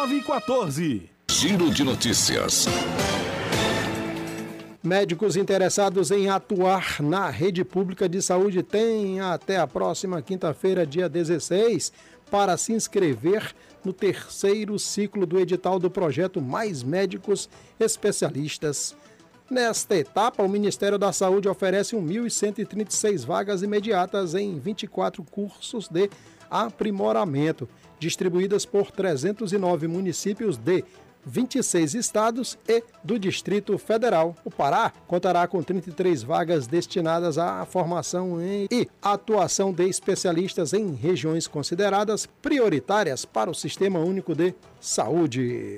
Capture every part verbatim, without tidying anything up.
nove e quatorze. Giro de notícias. Médicos interessados em atuar na rede pública de saúde têm até a próxima quinta-feira, dia dezesseis, para se inscrever no terceiro ciclo do edital do projeto Mais Médicos Especialistas. Nesta etapa, o Ministério da Saúde oferece mil cento e trinta e seis vagas imediatas em vinte e quatro cursos de aprimoramento, distribuídas por trezentos e nove municípios de vinte e seis estados e do Distrito Federal. O Pará contará com trinta e três vagas destinadas à formação em, e atuação de especialistas em regiões consideradas prioritárias para o Sistema Único de Saúde.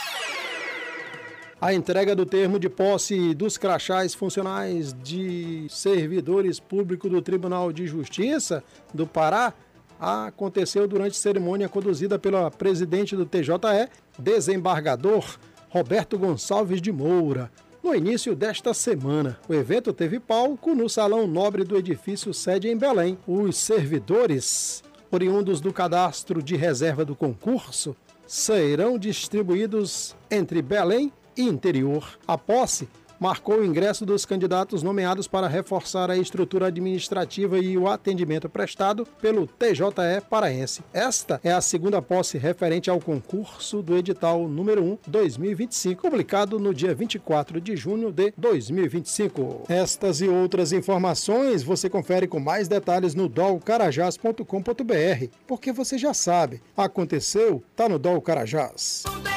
A entrega do termo de posse dos crachás funcionais de servidores públicos do Tribunal de Justiça do Pará aconteceu durante cerimônia conduzida pela presidente do T J E, desembargador Roberto Gonçalves de Moura. No início desta semana, o evento teve palco no Salão Nobre do edifício sede em Belém. Os servidores, oriundos do cadastro de reserva do concurso, serão distribuídos entre Belém e interior. A posse marcou o ingresso dos candidatos nomeados para reforçar a estrutura administrativa e o atendimento prestado pelo T J E paraense. Esta é a segunda posse referente ao concurso do edital número um, dois mil e vinte e cinco, publicado no dia vinte e quatro de junho de dois mil e vinte e cinco. Estas e outras informações você confere com mais detalhes no dol carajás ponto com ponto br, porque você já sabe, aconteceu, tá no Dol Carajás.